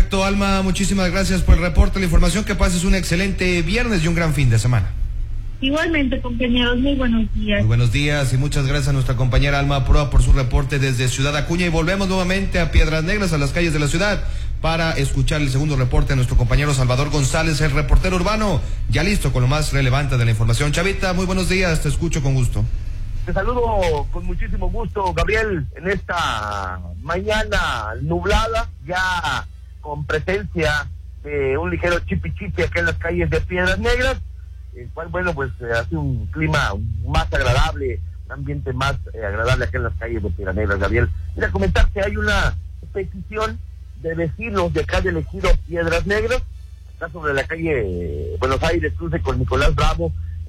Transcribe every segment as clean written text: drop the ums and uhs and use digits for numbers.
Perfecto, Alma, muchísimas gracias por el reporte, la información. Que pases un excelente viernes y un gran fin de semana. Igualmente, compañeros, muy buenos días. Muy buenos días y muchas gracias a nuestra compañera Alma Proa por su reporte desde Ciudad Acuña. Y volvemos nuevamente a Piedras Negras, a las calles de la ciudad, para escuchar el segundo reporte de nuestro compañero Salvador González, el reportero urbano, ya listo con lo más relevante de la información. Chavita, muy buenos días, te escucho con gusto. Te saludo con muchísimo gusto, Gabriel, en esta mañana nublada, ya con presencia de un ligero chipi acá en las calles de Piedras Negras, el cual, bueno, pues hace un clima más agradable, un ambiente más agradable acá en las calles de Piedras Negras, Gabriel. Mira, comentar que hay una petición de vecinos de acá del ejido Piedras Negras, acá sobre la calle Buenos Aires, cruce con Nicolás Bravo,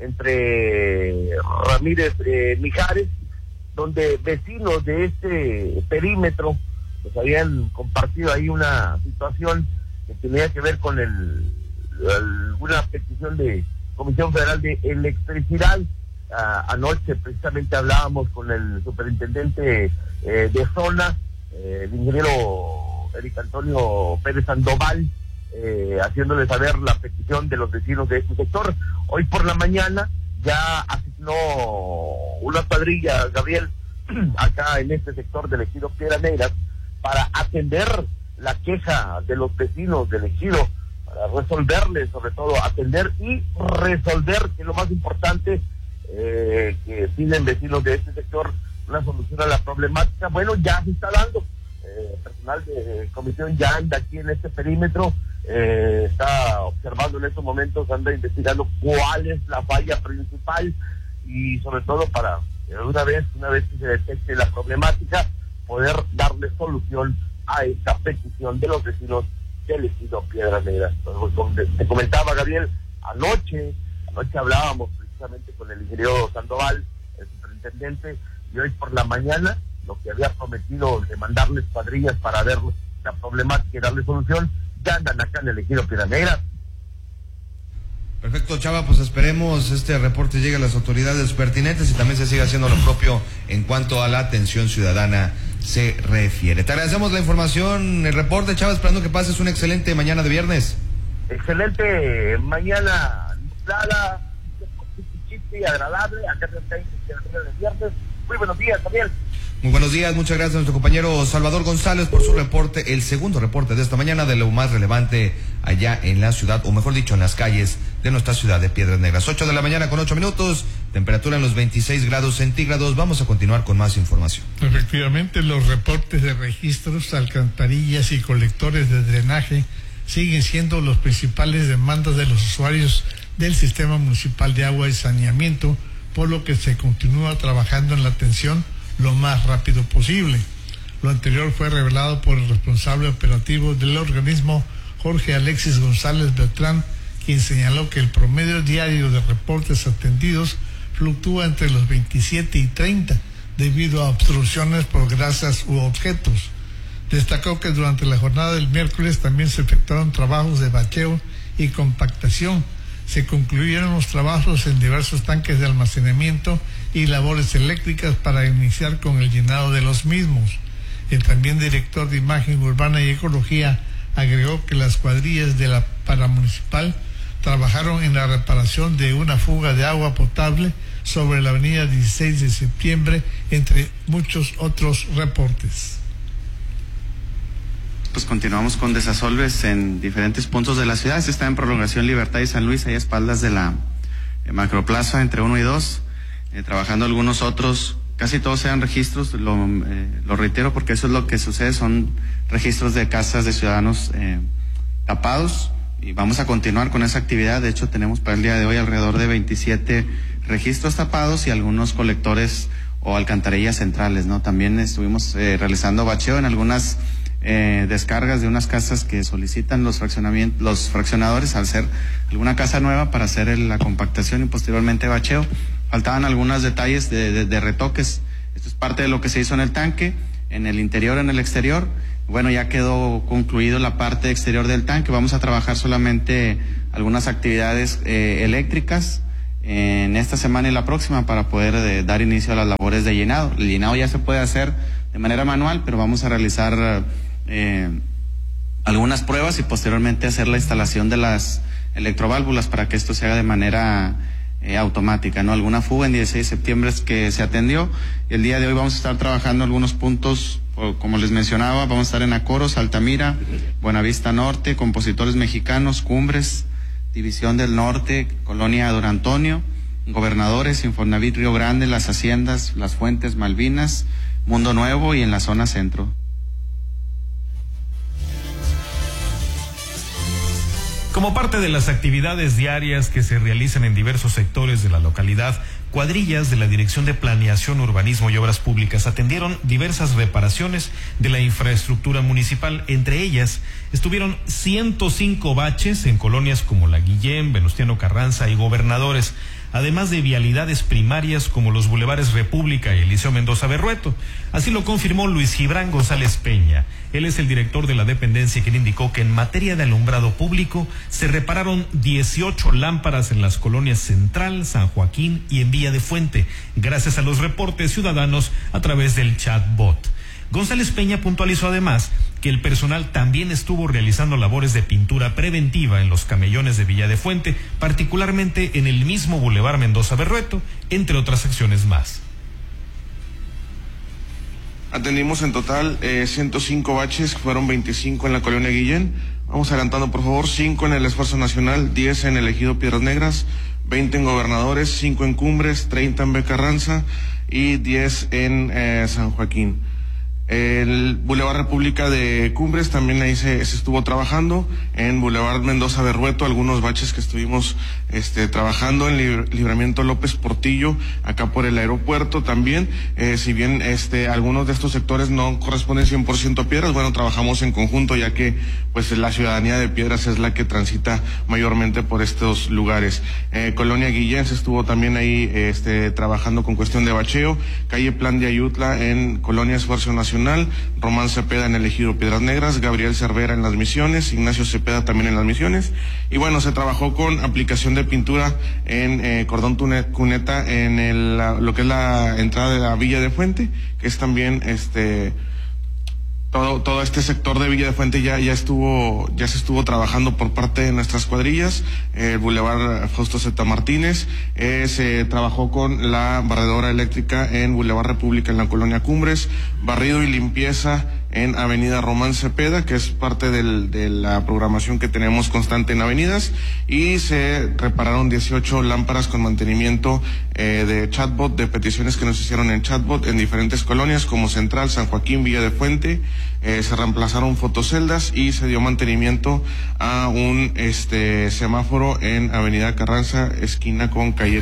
entre Ramírez Mijares, donde vecinos de este perímetro pues habían compartido ahí una situación que tenía que ver con alguna petición de Comisión Federal de Electricidad. Anoche precisamente hablábamos con el superintendente de zona, el ingeniero Eric Antonio Pérez Sandoval, haciéndole saber la petición de los vecinos de este sector. Hoy por la mañana ya asignó una cuadrilla, Gabriel, acá en este sector del ejido Piedras Negras, para atender la queja de los vecinos del ejido, para resolverles, sobre todo atender y resolver, que es lo más importante, que piden vecinos de este sector una solución a la problemática. Bueno, ya se está dando. Personal de comisión ya anda aquí en este perímetro, está observando en estos momentos, anda investigando cuál es la falla principal y sobre todo para una vez que se detecte la problemática, poder darle solución a esta petición de los vecinos del ejido Piedras Negras. Como te comentaba, Gabriel, anoche hablábamos precisamente con el ingeniero Sandoval, el superintendente, y hoy por la mañana lo que había prometido de mandarles cuadrillas para ver la problemática y darle solución, ya andan acá en el ejido Piedras Negras. Perfecto, Chava, pues esperemos este reporte llegue a las autoridades pertinentes y también se siga haciendo lo propio en cuanto a la atención ciudadana se refiere. Te agradecemos la información, el reporte, Chava, esperando que pases una excelente mañana de viernes. Excelente mañana nublada, chipi agradable, acá en el viernes. Muy buenos días, Gabriel. Muy buenos días, muchas gracias a nuestro compañero Salvador González por su reporte, el segundo reporte de esta mañana de lo más relevante allá en la ciudad, o mejor dicho, en las calles de nuestra ciudad de Piedras Negras. 8 de la mañana con 8 minutos, temperatura en los 26 grados centígrados. Vamos a continuar con más información. Efectivamente, los reportes de registros, alcantarillas y colectores de drenaje siguen siendo los principales demandas de los usuarios del Sistema Municipal de Agua y Saneamiento, por lo que se continúa trabajando en la atención lo más rápido posible. Lo anterior fue revelado por el responsable operativo del organismo, Jorge Alexis González Beltrán, quien señaló que el promedio diario de reportes atendidos fluctúa entre los 27 y 30 debido a obstrucciones por grasas u objetos. Destacó que durante la jornada del miércoles también se efectuaron trabajos de bacheo y compactación. Se concluyeron los trabajos en diversos tanques de almacenamiento y labores eléctricas para iniciar con el llenado de los mismos. El también director de Imagen Urbana y Ecología agregó que las cuadrillas de la paramunicipal trabajaron en la reparación de una fuga de agua potable sobre la avenida 16 de septiembre, entre muchos otros reportes. Pues continuamos con desasolves en diferentes puntos de la ciudad. Se está en Prolongación Libertad y San Luis, ahí a espaldas de la Macroplaza, entre 1 y 2, trabajando algunos otros, casi todos sean registros, lo reitero porque eso es lo que sucede, son registros de casas de ciudadanos tapados, y vamos a continuar con esa actividad. De hecho, tenemos para el día de hoy alrededor de 27 registros tapados y algunos colectores o alcantarillas centrales, ¿no? También estuvimos realizando bacheo en algunas descargas de unas casas que solicitan los fraccionadores al ser alguna casa nueva para hacer la compactación y posteriormente bacheo. Faltaban algunos detalles de retoques. Esto es parte de lo que se hizo en el tanque, en el interior, en el exterior. Bueno, ya quedó concluido la parte exterior del tanque. Vamos a trabajar solamente algunas actividades eléctricas en esta semana y la próxima para poder dar inicio a las labores de llenado. El llenado ya se puede hacer de manera manual, pero vamos a realizar algunas pruebas y posteriormente hacer la instalación de las electroválvulas para que esto se haga de manera automática, ¿no? Alguna fuga en 16 de septiembre que se atendió, y el día de hoy vamos a estar trabajando algunos puntos, como les mencionaba, vamos a estar en Acoros, Altamira, Buenavista Norte, Compositores Mexicanos, Cumbres, División del Norte, Colonia Don Antonio, Gobernadores, Infonavit Río Grande, Las Haciendas, Las Fuentes, Malvinas, Mundo Nuevo y en la zona centro. Como parte de las actividades diarias que se realizan en diversos sectores de la localidad, cuadrillas de la Dirección de Planeación, Urbanismo y Obras Públicas atendieron diversas reparaciones de la infraestructura municipal. Entre ellas estuvieron 105 baches en colonias como La Guillén, Venustiano Carranza y Gobernadores, además de vialidades primarias como los bulevares República y Eliseo Mendoza Berrueto. Así lo confirmó Luis Gibran González Peña. Él es el director de la dependencia, quien indicó que en materia de alumbrado público se repararon 18 lámparas en las colonias Central, San Joaquín y en Villa de Fuente, gracias a los reportes ciudadanos a través del chatbot. González Peña puntualizó además que el personal también estuvo realizando labores de pintura preventiva en los camellones de Villa de Fuente, particularmente en el mismo Boulevard Mendoza Berrueto, entre otras secciones más. Atendimos en total 105 baches, fueron 25 en la colonia Guillén. Vamos adelantando, por favor. 5 en el Esfuerzo Nacional, 10 en el Ejido Piedras Negras, 20 en Gobernadores, 5 en Cumbres, 30 en B. Carranza y 10 en San Joaquín. El Boulevard República de Cumbres también ahí se estuvo trabajando. En Boulevard Mendoza Berrueto algunos baches que estuvimos trabajando. En Libramiento López Portillo, acá por el aeropuerto también, si bien algunos de estos sectores no corresponden 100% a Piedras, bueno, trabajamos en conjunto, ya que pues la ciudadanía de Piedras es la que transita mayormente por estos lugares. Colonia Guillén se estuvo también ahí trabajando con cuestión de bacheo. Calle Plan de Ayutla en Colonia Esfuerzo Nacional, Román Cepeda en el Ejido Piedras Negras, Gabriel Cervera en Las Misiones, Ignacio Cepeda también en Las Misiones. Y bueno, se trabajó con aplicación de pintura en cordón cuneta en lo que es la entrada de la Villa de Fuente, que es también todo este sector de Villa de Fuente ya se estuvo trabajando por parte de nuestras cuadrillas. El Boulevard Fausto Z. Martínez, se trabajó con la barredora eléctrica en Boulevard República en la colonia Cumbres, barrido y limpieza en Avenida Román Cepeda, que es parte de la programación que tenemos constante en avenidas, y se repararon 18 lámparas con mantenimiento de chatbot, de peticiones que nos hicieron en chatbot en diferentes colonias como Central, San Joaquín, Villa de Fuente. Se reemplazaron fotoceldas y se dio mantenimiento a un semáforo en Avenida Carranza, esquina con calle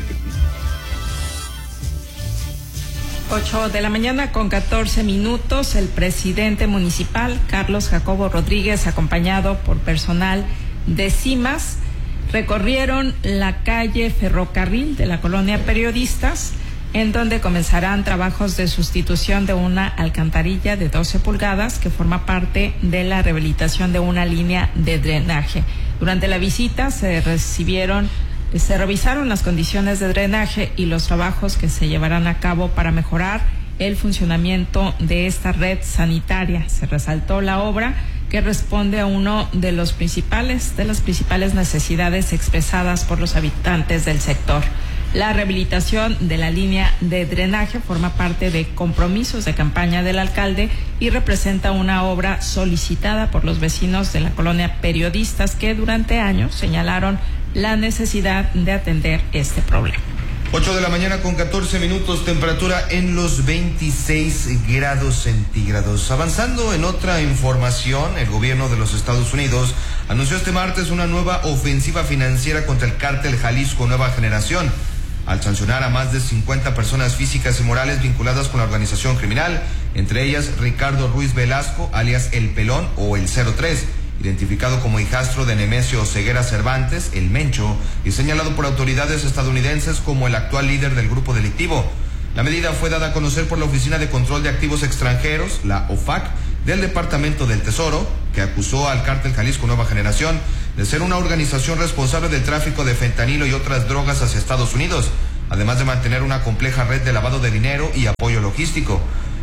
8 de la mañana con 14 minutos, el presidente municipal, Carlos Jacobo Rodríguez, acompañado por personal de CIMAS, recorrieron la calle Ferrocarril de la colonia Periodistas, en donde comenzarán trabajos de sustitución de una alcantarilla de 12 pulgadas que forma parte de la rehabilitación de una línea de drenaje. Durante la visita se revisaron las condiciones de drenaje y los trabajos que se llevarán a cabo para mejorar el funcionamiento de esta red sanitaria. Se resaltó la obra que responde a uno de las principales necesidades expresadas por los habitantes del sector. La rehabilitación de la línea de drenaje forma parte de compromisos de campaña del alcalde y representa una obra solicitada por los vecinos de la colonia Periodistas, que durante años señalaron la necesidad de atender este problema. 8 de la mañana con 14 minutos, temperatura en los 26 grados centígrados. Avanzando en otra información, el gobierno de los Estados Unidos anunció este martes una nueva ofensiva financiera contra el cártel Jalisco Nueva Generación, al sancionar a más de 50 personas físicas y morales vinculadas con la organización criminal, entre ellas Ricardo Ruiz Velasco, alias El Pelón o El 03, identificado como hijastro de Nemesio Ceguera Cervantes, El Mencho, y señalado por autoridades estadounidenses como el actual líder del grupo delictivo. La medida fue dada a conocer por la Oficina de Control de Activos Extranjeros, la OFAC, del Departamento del Tesoro, que acusó al cártel Jalisco Nueva Generación de ser una organización responsable del tráfico de fentanilo y otras drogas hacia Estados Unidos, además de mantener una compleja red de lavado de dinero y apoyo logístico.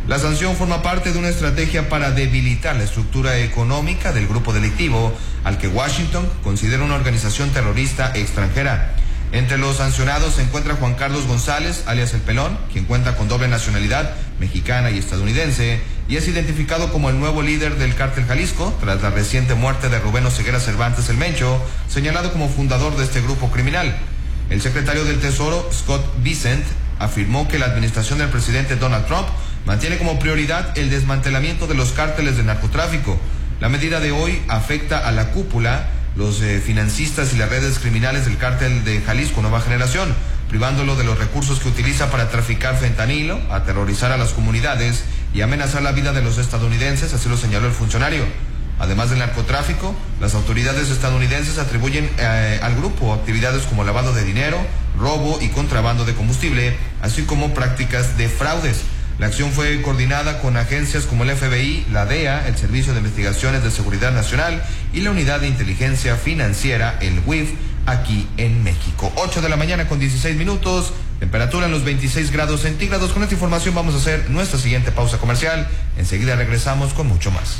La sanción forma parte de una estrategia para debilitar la estructura económica del grupo delictivo, al que Washington considera una organización terrorista extranjera. Entre los sancionados se encuentra Juan Carlos González, alias El Pelón, quien cuenta con doble nacionalidad, mexicana y estadounidense, y es identificado como el nuevo líder del Cártel Jalisco, tras la reciente muerte de Rubén Oseguera Cervantes el Mencho, señalado como fundador de este grupo criminal. El secretario del Tesoro, Scott Bessent, afirmó que la administración del presidente Donald Trump mantiene como prioridad el desmantelamiento de los cárteles de narcotráfico. La medida de hoy afecta a la cúpula, los financistas y las redes criminales del cártel de Jalisco Nueva Generación, privándolo de los recursos que utiliza para traficar fentanilo, aterrorizar a las comunidades y amenazar la vida de los estadounidenses, así lo señaló el funcionario. Además del narcotráfico, las autoridades estadounidenses atribuyen al grupo actividades como lavado de dinero, robo y contrabando de combustible, así como prácticas de fraudes. La acción fue coordinada con agencias como el FBI, la DEA, el Servicio de Investigaciones de Seguridad Nacional y la Unidad de Inteligencia Financiera, el WIF, aquí en México. 8 de la mañana con 16 minutos, temperatura en los 26 grados centígrados. Con esta información vamos a hacer nuestra siguiente pausa comercial. Enseguida regresamos con mucho más.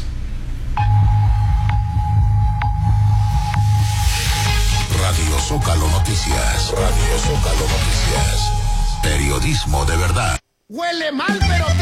Radio Zócalo Noticias. Radio Zócalo Noticias. Periodismo de verdad. Huele mal, pero